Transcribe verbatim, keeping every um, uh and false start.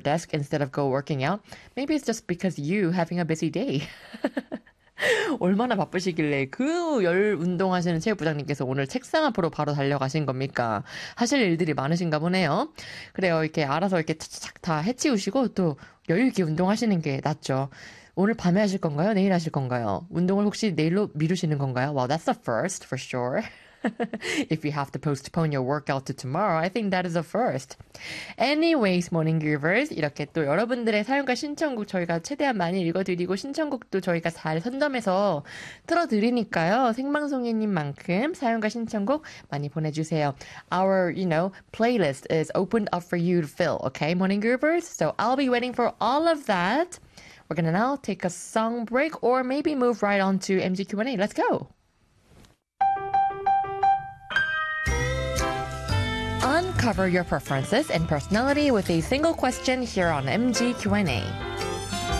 desk instead of go working out. Maybe it's just because you having a busy day. 얼마나 바쁘시길래 그 열 운동하시는 체육부장님께서 오늘 책상 앞으로 바로 달려가신 겁니까? 하실 일들이 많으신가 보네요. 그래요. 이렇게 알아서 이렇게 착착 다 해치우시고 또 여유있게 운동하시는 게 낫죠. 오늘 밤에 하실 건가요? 내일 하실 건가요? 운동을 혹시 내일로 미루시는 건가요? Well, that's the first for sure. If you have to postpone your workout to tomorrow, I think that is a first. Anyways, morning givers. 이렇게 또 여러분들의 사연과 신청곡 저희가 최대한 많이 읽어드리고 신청곡도 저희가 잘 선점해서 틀어드리니까요. 생방송인님만큼 사연과 신청곡 많이 보내주세요. Our, you know, playlist is opened up for you to fill, okay, morning givers? So I'll be waiting for all of that. We're gonna now take a song break or maybe move right on to M G Q and A. Let's go! Uncover your preferences and personality with a single question here on M G Q and A.